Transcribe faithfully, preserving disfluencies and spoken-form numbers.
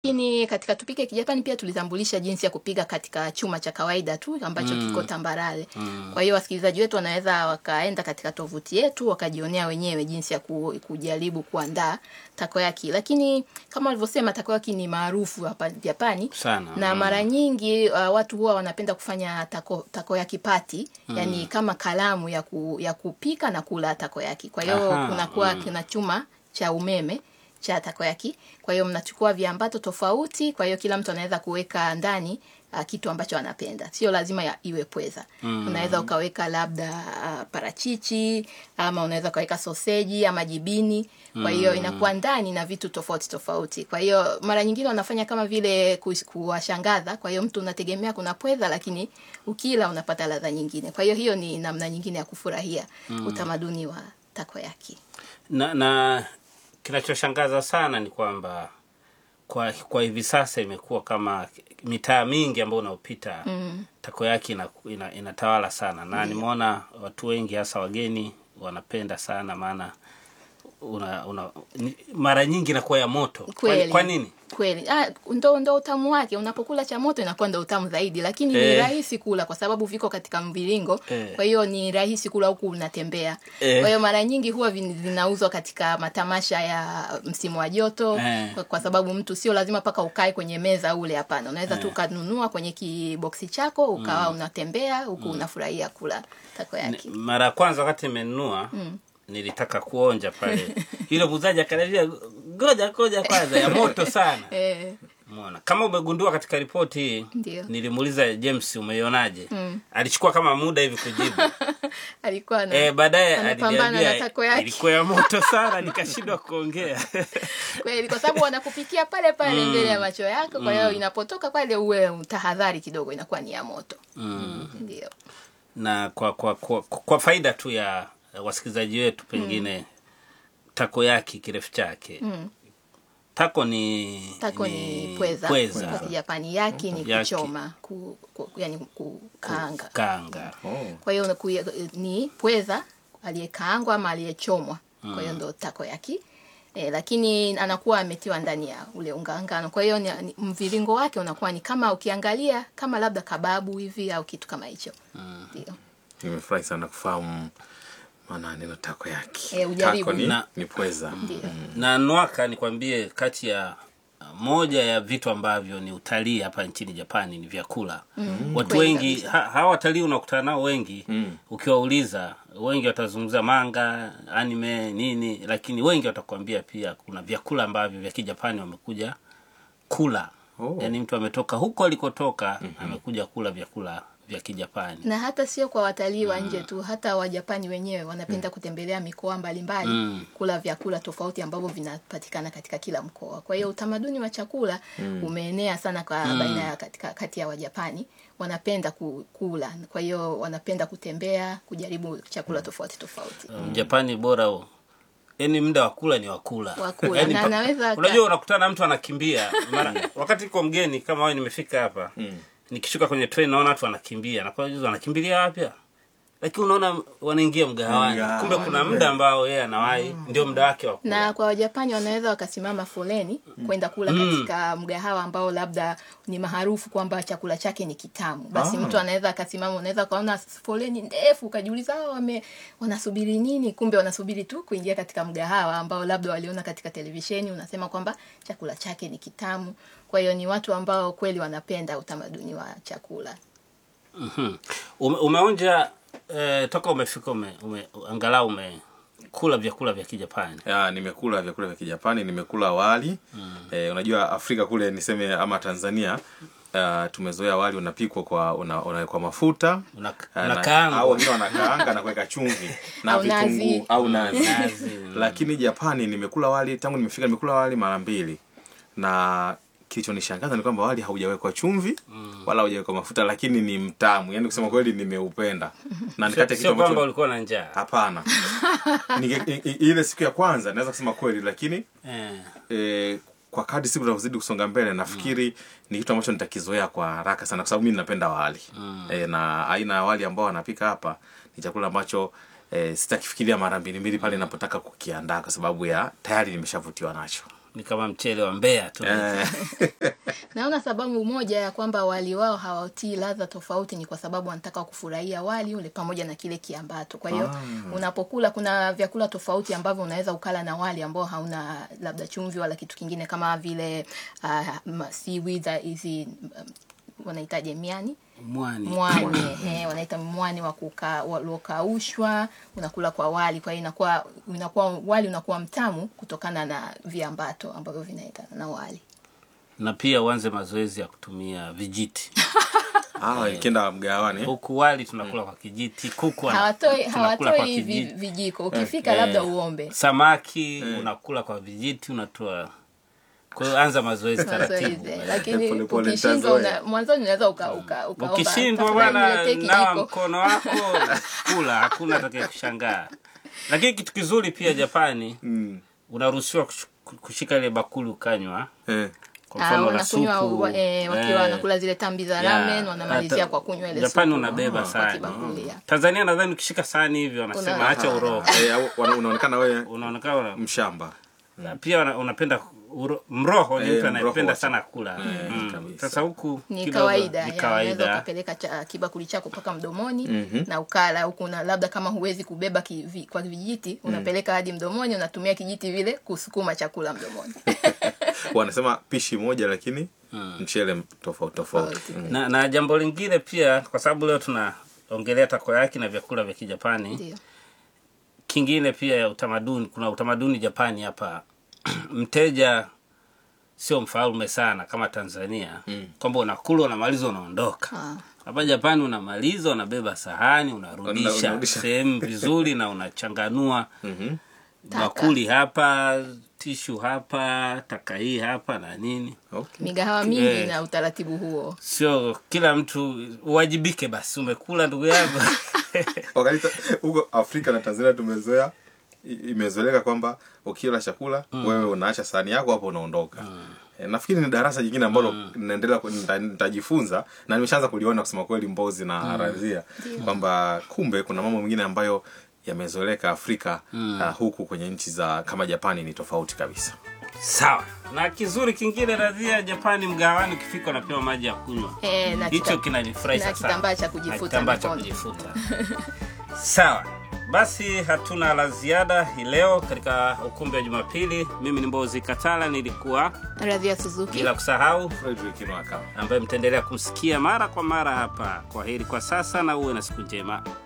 Lakini katika tupike kijapani pia tulitambulisha jinsi ya kupiga katika chuma cha kawaida tu ambacho mm. kiko tambarare. Mm. Kwa hiyo wasikilizaji wetu wanaweza wakaenda katika tovuti yetu wakajionea wenyewe jinsi ya ku, kujaribu kuandaa takoyaki. Lakini kama walivyosema takoyaki ni maarufu hapa Japani sana. Na mara nyingi uh, watu huwa wanapenda kufanya tako, takoyaki party, mm. yani kama kalamu ya ku, ya kupika na kula takoyaki. Kwa hiyo kuna kuwa mm. kuna chuma cha umeme cha takoyaki. Kwa hiyo mnachukua viambato tofauti, kwa hiyo kila mtu anaweza kuweka ndani uh, kitu ambacho anapenda. Sio lazima ya iwe pweza. Mm. Unaweza ukaweka labda uh, parachichi, ama unaweza ukaweka soseji ama jibini. Kwa hiyo inakuwa ndani na vitu tofauti tofauti. Kwa hiyo mara nyingine wanafanya kama vile kuwashangaza. Kwa hiyo mtu unategemea kuna pweza lakini ukila unapata ladha nyingine. Kwa hiyo hiyo ni namna nyingine ya kufurahia mm. utamaduni wa takoyaki. Na na kinachoshangaza sana ni kwamba kwa kwa hivi sasa imekuwa kama mitaa mingi ambayo unaopita mm. takoyaki ina, ina, inatawala sana na yeah. nimeona watu wengi hasa wageni wanapenda sana maana una, una mara nyingi inakuwa ya moto. Kwa, kwa nini? Kweli. Ah, ndo ndo utamu wake. Unapokula cha moto inakuwa ndo utamu zaidi, lakini eh. ni rahisi kula kwa sababu viko katika mviringo. Eh. Kwa hiyo ni rahisi kula huku unatembea. Eh. Kwa hiyo mara nyingi huwa vinauzwa katika matamasha ya msimu wa joto eh. kwa, kwa sababu mtu sio lazima paka ukae kwenye meza ule, hapana. Unaweza eh. tu kununua kwenye kiboksi chako ukawa mm. unatembea huku mm. unafurahia kula takoyaki. Mara ya kwanza wakati nimenunua mm. nilitaka kuonja pale. Hilo muuzaji akaniambia ngoja ngoja kwanza ya moto sana. Eh. Umeona? Kama umegundua katika ripoti hii, nilimuuliza James umeionaje? Mm. Alichukua kama muda hivi kujibu. Alikuwa na eh baadaye aliniambia ilikuwa ya moto sana nikashindwa kuongea. Kweli kwa sababu wanakupikia pale pale mbele ya macho yako, kwa hiyo mm. inapotoka pale uwe tahadhari kidogo inakuwa ni ya moto. Mm. Ndio. Na kwa kwa kwa, kwa faida tu ya wasikilizaji wetu pengine mm. takoyaki kirefu chake. Mm. Tako ni tako ni, ni pweza. Pweza. Kwa Kijapani yaki ni yaki. Kuchoma, ku, ku, yani kukaanga. Kaanga. Oh. Kwa hiyo ni pweza aliyekaangwa ama aliyechomwa. Mm. Kwa hiyo ndo takoyaki. E, lakini anakuwa ametiwa ndani ya ule unga ngano. Kwa hiyo ni, ni, mviringo wake unakuwa ni kama ukiangalia kama labda kababu hivi au kitu kama hicho. Mm. Ndio. Nimefurahi sana kufahamu maana neno takoyaki. E, tako ni, na, ni pweza. Mm. Na nwaka nikwambie kati ya moja ya vitu ambavyo ni utalii hapa nchini Japani ni vyakula. Mm. Watu wengi ha, hawa watalii unakutana nao wengi mm. ukiwauliza wengi watazungumza manga, anime, nini, lakini wengi watakwambia pia kuna vyakula ambavyo vya Kijapani wamekuja kula. Oh. Yaani mtu ametoka huko alikotoka mm-hmm. amekuja kula vyakula vya Kijapani. Na hata sio kwa watalii wa nje tu, hata wa Japani wenyewe wanapenda mm. kutembelea mikoa mbalimbali mm. kula vyakula tofauti ambavyo vinapatikana katika kila mkoa. Kwa hiyo utamaduni wa chakula mm. umeenea sana kwa mm. baina ya katika kati ya Wajapani, wanapenda kula. Kwa hiyo wanapenda kutembea, kujaribu chakula tofauti tofauti. Mm. Japani bora o. Yaani muda wa kula ni wakula. Wakula. Yani, na naweza unajua unakutana mtu anakimbia mara wakati uko mgeni kama wewe nimefika hapa. Mm. Nikishuka kwenye train naona watu wanakimbia. Na kwa hiyo wanakimbilia wapi? Lakini unaona wanaingia mgahawani. Kumbe kuna muda ambao yeye anawahi mm. ndio muda wake wa kula. Na kwa Wajapani wanaweza wakasimama foleni mm. kwenda kula mm. katika mgahawa ambao labda ni maarufu kwamba chakula chake ni kitamu. Basi ah. mtu anaweza akasimama, unaweza kaona foleni ndefu ukajiuliza hao wame wanasubiri nini? Kumbe wanasubiri tu kuingia katika mgahawa ambao labda waliona katika televisheni unasema kwamba chakula chake ni kitamu. Kwa hiyo ni watu ambao kweli wanapenda utamaduni wa chakula. Mhm. Ume, umeonja eh, toka umefika ume, ume angalau ume kula vyakula vya Kijapani? Ya, nimekula vyakula vya Kijapani, nimekula wali. Mm. Eh, unajua Afrika kule niseme ama Tanzania uh, tumezoea wali unapikwa kwa una, una kwa mafuta, unakaanga au wengine wanakaanga na kuweka chumvi na vitunguu au nazi. Lakini Japani nimekula wali tangu nimefika nimekula wali mara mbili. Na kilichonishangaza ni kwamba wali haujawekwa chumvi mm. wala haujawekwa mafuta, lakini ni mtamu. Yaani kusema kweli nimeupenda. Na nikate kitu ambacho kwamba ulikuwa na njaa. Hapana. Ile siku ya kwanza naweza kusema kweli, lakini eh e, kwa kadri siku zinazozidi kusonga mbele nafikiri mm. ni kitu ambacho nitakizoea kwa haraka sana kwa sababu mimi napenda wali. Mm. E, na aina ya wali ambao wanapika hapa ni chakula ambacho e, sitakifikiria mara mbili mbili pale ninapotaka kukiandaa kwa sababu ya tayari nimeshavutiwa nacho. ni kama mchele wa Mbeya tu. Naona sababu moja ya kwamba wali wao hawatii ladha tofauti ni kwa sababu wanataka kufurahia wali ule pamoja na kile kiambato. Kwa hiyo ah. unapokula kuna vyakula tofauti ambavyo unaweza ukala na wali ambao hauna labda chumvi wala kitu kingine, kama vile uh, seaweed hizi um, wanaitaje miani? Mwani. Mwani, eh, wanaita mwani wa kuka uliokaushwa, unakula kwa wali. Kwa hiyo inakuwa inakuwa wali unakuwa mtamu kutokana na viambato ambavyo vinaenda na wali. Na pia uanze mazoezi ya kutumia vijiti. Ah, ikienda mgawani. Huku wali tunakula kwa kijiti, kuku hawatoi hawatoi vijiko. Ukifika eh, labda uombe. Samaki eh, unakula kwa vijiti, unatoa. Kwa hiyo anza mazoezi taratibu. Lakini ukishindwa mwanzoni unaweza uka uka ukaomba. Ukishindwa bwana nawa mkono wako kula, hakuna atakayekushangaa. Lakini kitu kizuri pia Japani, mm. unaruhusiwa kushika ile bakuli ukanywa. Eh. Kwa mfano la supu eh, wakiwa wanakula zile tambi za ramen wanamalizia kwa kunywa ile supu. Japani unabeba sahani. Tanzania nadhani ukishika sahani hivi wanasema acha uroho. Eh, unaonekana wewe unaonekana mshamba. Na pia unapenda mroho, ni mtu anayependa sana kula. Mm. Sasa huku ni kawaida, ni kawaida. Unaweza kupeleka cha kibakuli chako paka mdomoni mm-hmm. na ukala huku, na labda kama huwezi kubeba kivi, kwa vijiti unapeleka hadi mdomoni, unatumia kijiti vile kusukuma chakula mdomoni. Wanasema pishi moja lakini mm. mchele tofauti tofauti. Mm. Na na jambo lingine pia, kwa sababu leo tunaongelea takoyaki na vyakula vya Kijapani. Ndio. Kingine pia ya utamaduni, kuna utamaduni Japani hapa. Mteja sio mfalme sana kama Tanzania, mm. kwamba unakula unamaliza unaondoka. Ah. Hapa Japani unamaliza unabeba sahani unarudisha sehemu vizuri na unachanganua. Mhm. Bakuli hapa, tishu hapa, taka hii hapa na nini. Okay. Migahawa mingi eh, na utaratibu huo. Sio kila mtu uwajibike basi umekula ndugu yangu. Wakati huko Afrika na Tanzania tumezoea, imezoeleka kwamba ukila chakula mm. wewe unaacha sahani yako hapo unaondoka. Mm. E, nafikiri ni darasa jingine ambalo mm. ninaendelea nitajifunza na nimeshaanza kuliona kusema kweli Mbozi na mm. Razia mm. kwamba kumbe kuna mambo mengine ambayo yamezoeleka Afrika mm. uh, huku kwenye nchi za kama Japani ni tofauti kabisa. Sawa. Na kizuri kingine Razia, Japani mgawani ukifika unapewa maji ya kunywa. Eh, na hicho kinanifurahisha sana. Na kitambaa cha kujifuta. Kitambaa cha kujifuta. Sawa. Basi hatuna la ziada hii leo katika ukumbi wa Jumapili. Mimi ni Mbozi Katala, nilikuwa Razia Suzuki. Bila kusahau Frederick Nwaka, ambaye mtaendelea kumsikia mara kwa mara hapa. Kwa heri kwa sasa na uwe na siku njema.